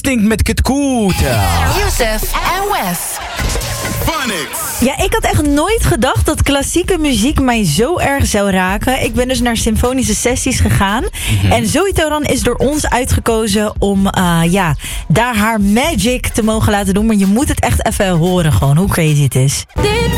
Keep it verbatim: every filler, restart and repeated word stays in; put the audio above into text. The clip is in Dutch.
Instinct met Kutkoet. Youssef en Wes. Ja, ik had echt nooit gedacht dat klassieke muziek mij zo erg zou raken. Ik ben dus naar symfonische sessies gegaan. Mm-hmm. En Zoe Tauran is door ons uitgekozen om uh, ja, daar haar magic te mogen laten doen. Maar je moet het echt even horen gewoon, hoe crazy het is.